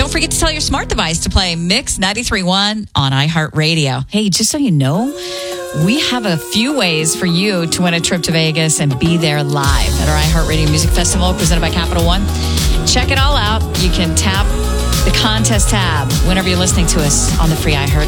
don't forget to tell your smart device to play Mix 93.1 on iHeartRadio. Hey, just so you know, we have a few ways for you to win a trip to Vegas and be there live at our iHeartRadio Music Festival presented by Capital One. Check it all out. You can tap the contest tab whenever you're listening to us on the free iHeart